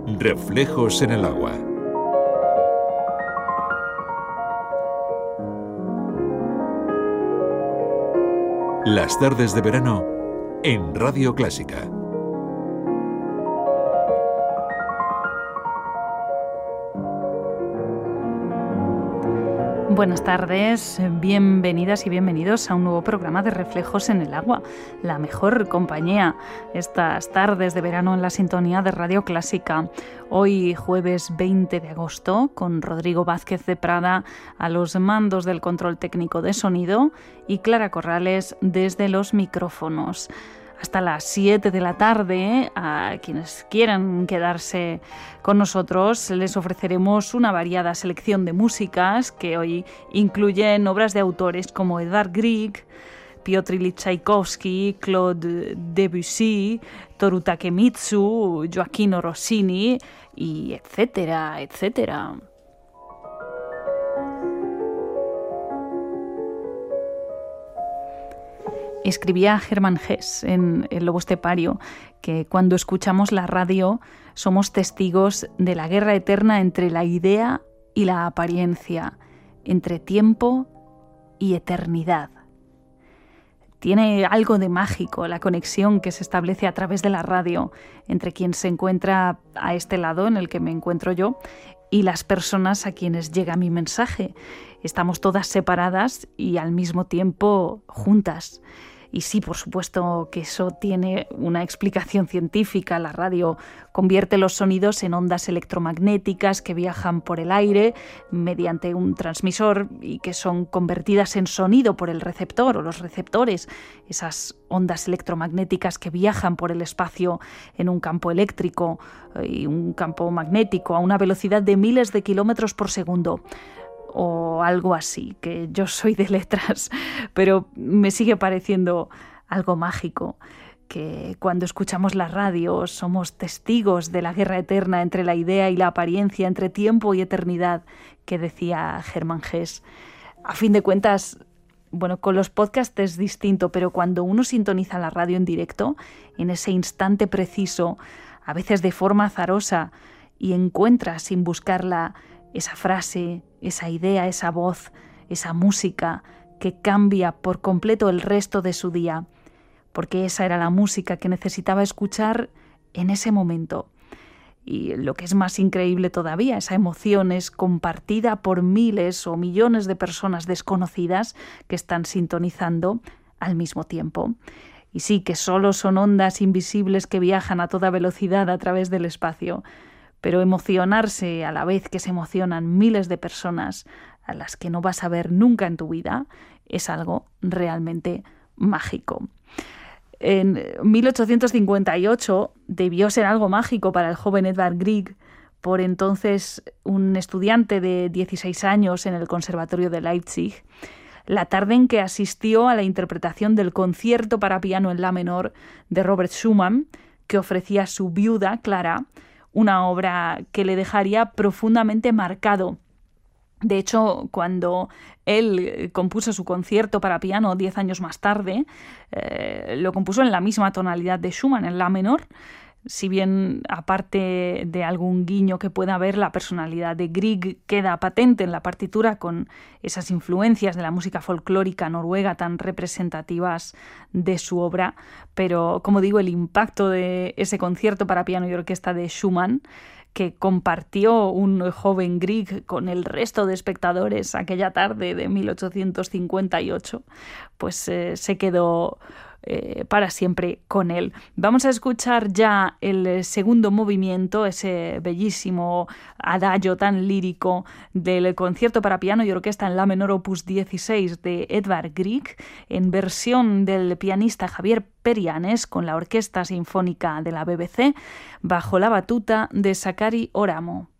Reflejos en el agua. Las tardes de verano en Radio Clásica. Buenas tardes, bienvenidas y bienvenidos a un nuevo programa de Reflejos en el agua, la mejor compañía estas tardes de verano en la sintonía de Radio Clásica. Hoy jueves 20 de agosto con Rodrigo Vázquez de Prada a los mandos del control técnico de sonido y Clara Corrales desde los micrófonos. Hasta las 7 de la tarde, a quienes quieran quedarse con nosotros, les ofreceremos una variada selección de músicas que hoy incluyen obras de autores como Edvard Grieg, Piotr Ilyich Tchaikovsky, Claude Debussy, Toru Takemitsu, Gioachino Rossini, y etcétera, etcétera. Escribía Hermann Hesse en El lobo estepario que cuando escuchamos la radio somos testigos de la guerra eterna entre la idea y la apariencia, entre tiempo y eternidad. Tiene algo de mágico la conexión que se establece a través de la radio entre quien se encuentra a este lado en el que me encuentro yo y las personas a quienes llega mi mensaje. Estamos todas separadas y al mismo tiempo juntas. Y sí, por supuesto que eso tiene una explicación científica. La radio convierte los sonidos en ondas electromagnéticas que viajan por el aire mediante un transmisor y que son convertidas en sonido por el receptor o los receptores. Esas ondas electromagnéticas que viajan por el espacio en un campo eléctrico y un campo magnético a una velocidad de miles de kilómetros por segundo. O algo así, que yo soy de letras, pero me sigue pareciendo algo mágico, que cuando escuchamos la radio somos testigos de la guerra eterna entre la idea y la apariencia, entre tiempo y eternidad, que decía Hermann Hesse. A fin de cuentas, bueno, con los podcasts es distinto, pero cuando uno sintoniza la radio en directo, en ese instante preciso, a veces de forma azarosa, y encuentra sin buscarla esa frase, esa idea, esa voz, esa música que cambia por completo el resto de su día, porque esa era la música que necesitaba escuchar en ese momento. Y lo que es más increíble todavía, esa emoción es compartida por miles o millones de personas desconocidas que están sintonizando al mismo tiempo. Y sí, que solo son ondas invisibles que viajan a toda velocidad a través del espacio, pero emocionarse a la vez que se emocionan miles de personas a las que no vas a ver nunca en tu vida es algo realmente mágico. En 1858 debió ser algo mágico para el joven Edvard Grieg, por entonces un estudiante de 16 años en el Conservatorio de Leipzig, la tarde en que asistió a la interpretación del concierto para piano en la menor de Robert Schumann, que ofrecía su viuda, Clara, una obra que le dejaría profundamente marcado. De hecho, cuando él compuso su concierto para piano 10 años más tarde, lo compuso en la misma tonalidad de Schumann, en la menor. Si bien, aparte de algún guiño que pueda haber, la personalidad de Grieg queda patente en la partitura con esas influencias de la música folclórica noruega tan representativas de su obra. Pero, como digo, el impacto de ese concierto para piano y orquesta de Schumann, que compartió un joven Grieg con el resto de espectadores aquella tarde de 1858, pues se quedó para siempre con él. Vamos a escuchar ya el segundo movimiento, ese bellísimo adagio tan lírico del concierto para piano y orquesta en la menor opus 16 de Edvard Grieg, en versión del pianista Javier Perianes con la Orquesta Sinfónica de la BBC, bajo la batuta de Sakari Oramo.